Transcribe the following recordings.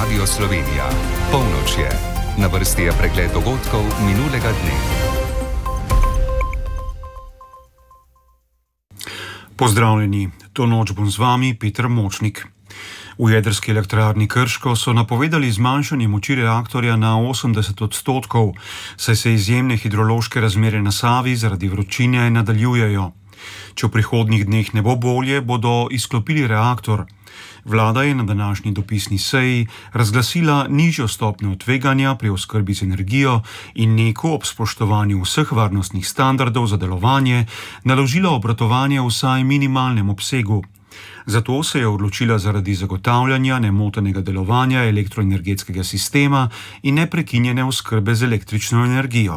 Radio Slovenija. Polnoč je. Na vrsti je pregled dogodkov minulega dne. Pozdravljeni, to noč bom z vami Peter Močnik. V jedrski elektrarni Krško so napovedali zmanjšanje moči reaktorja na 80%, saj se izjemne hidrološke razmere na Savi zaradi vročine nadaljujejo. Če v prihodnjih dneh ne bo bolje, bodo izklopili reaktor. Vlada je na današnji dopisni seji razglasila nižjo stopnjo tveganja pri oskrbi z energijo in NEK-u ob spoštovanju vseh varnostnih standardov za delovanje naložila obratovanje v vsaj minimalnem obsegu. Zato se je odločila zaradi zagotavljanja nemotenega delovanja elektroenergetskega sistema in neprekinjene oskrbe z električno energijo.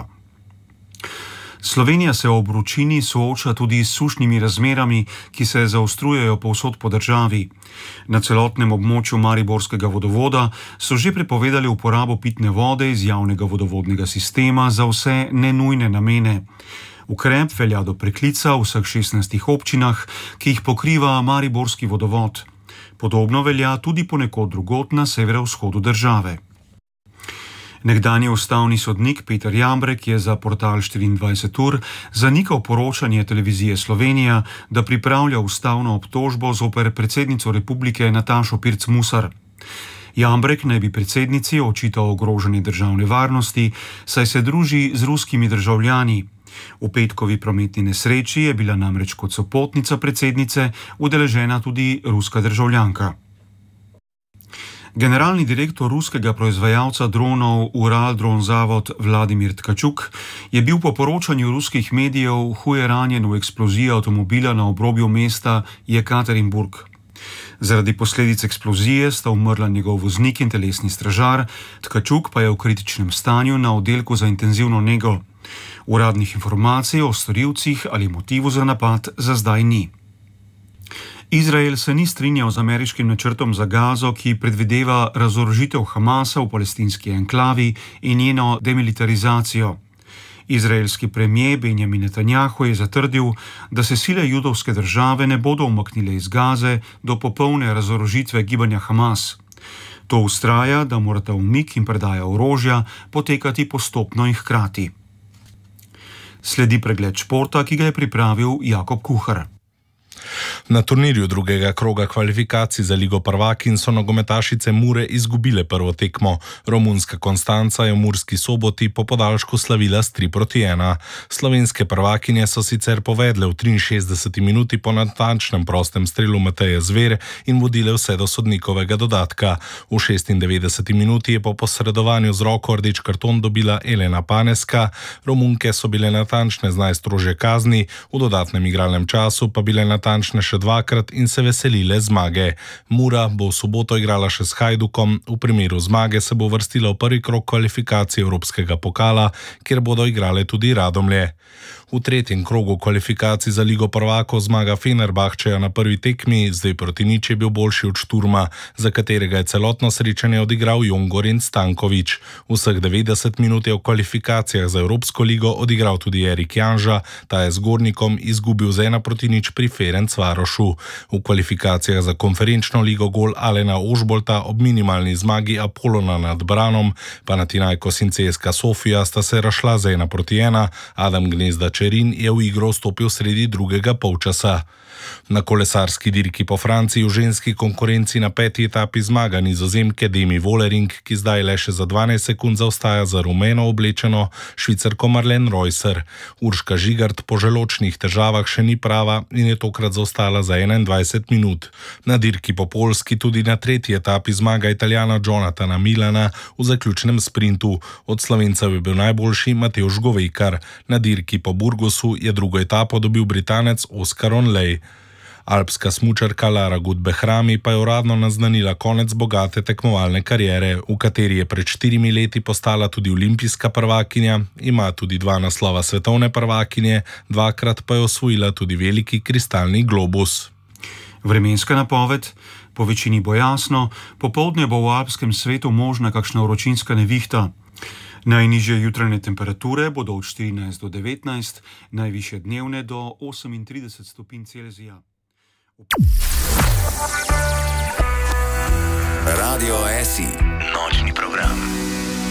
Slovenija se ob vročini sooča tudi s sušnimi razmerami, ki se zaostrujejo povsod po državi. Na celotnem območju Mariborskega vodovoda so že prepovedali uporabo pitne vode iz javnega vodovodnega sistema za vse nenujne namene. Ukrep velja do preklica v vseh 16 občinah, ki jih pokriva Mariborski vodovod. Podobno velja tudi ponekod drugod na severovzhodu države. Nekdanji ustavni sodnik Peter Jambrek je za portal 24ur zanikal poročanje televizije Slovenija, da pripravlja ustavno obtožbo zoper predsednico republike Natašo Pirc Musar. Jambrek naj bi predsednici očital ogrožanje državne varnosti, saj se druži z ruskimi državljani. V petkovi prometni nesreči je bila namreč kot sopotnica predsednice udeležena tudi ruska državljanka. Generalni direktor ruskega proizvajalca dronov Uraldronzavod Vladimir Tkačuk je bil po poročanju ruskih medijev huje ranjen v eksploziji avtomobila na obrobju mesta Jekaterinburg. Zaradi posledic eksplozije sta umrla njegov voznik in telesni stražar, Tkačuk pa je v kritičnem stanju na oddelku za intenzivno nego. Uradnih informacij o storilcih ali motivu za napad za zdaj ni. Izrael se ni strinjal z ameriškim načrtom za Gazo, ki predvideva razorožitev Hamasa v palestinski enklavi in njeno demilitarizacijo. Izraelski premier Benjamin Netanjahu je zatrdil, da se sile judovske države ne bodo umaknile iz Gaze do popolne razorožitve gibanja Hamas. To vztraja, da morata umik in predaja orožja potekati postopno in hkrati. Sledi pregled športa, ki ga je pripravil Jakob Kuhar. Na turnirju drugega kroga kvalifikacij za Ligo prvakinj so nogometašice Mure izgubile prvo tekmo. Romunska Konstanca je v Murski Soboti po podaljšku slavila s 3-1. Slovenske prvakinje so sicer povedle v 63 minuti po natančnem prostem strelu Mateje Zver in vodile vse do sodnikovega dodatka. V 96 minuti je po posredovanju z roko rdeč karton dobila Elena Paneska. Romunke so bile natančne z najstrožje kazni, v dodatnem igralnem času pa bile natančne še dvakrat in se veselile zmage. Mura bo v soboto igrala še s Hajdukom, v primeru zmage se bo vrstila v prvi krog kvalifikacij Evropskega pokala, kjer bodo igrale tudi Radomlje. V tretjem krogu kvalifikacij za Ligo prvakov zmaga Fenerbahčeja na prvi tekmi, zdaj proti nič je bil boljši od Šturma, za katerega je celotno srečanje odigral Jongorin Stanković. Vseh 90 minut je v kvalifikacijah za Evropsko ligo odigral tudi Erik Janža, ta je z Gornikom izgubil z 1-0 pri Ferencvarošu. V kvalifikacijah za konferenčno ligo gol Alena Ožbolta ob minimalni zmagi Apolona nad Branom, Panathinaikos in CSKA Sofija sta se razšla z 1-1, Adam Gnezda Čerin je v igro stopil sredi drugega polčasa. Na kolesarski dirki po Franciji v ženski konkurenci na 5. etapi zmaga Nizozemke Demi Vollering, ki zdaj le še za 12 sekund zaostaja za rumeno oblečeno Švicarko Marlene Reusser. Urška Žigart po želočnih težavah še ni prava in je tokrat zaostala za 21 minut. Na dirki po Poljski tudi na 3. etapi zmaga Italijana Jonathana Milana v zaključnem sprintu. Od Slovencev je bil najboljši Matevž Govejkar. Na dirki po Burgosu je drugo etapo dobil Britanec Oscar Onley. Alpska smučarka Lara Gut Behrami pa je uradno naznanila konec bogate tekmovalne kariere, v kateri je pred 4 leti postala tudi olimpijska prvakinja, ima tudi 2 naslova svetovne prvakinje, 2-krat pa je osvojila tudi veliki kristalni globus. Vremenska napoved: po večini bo jasno, popoldne bo v alpskem svetu možna kakšna vročinska nevihta. Najnižje jutranje temperature bodo od 14 do 19, najvišje dnevne do 38 stopinj Celzija. Radio SI.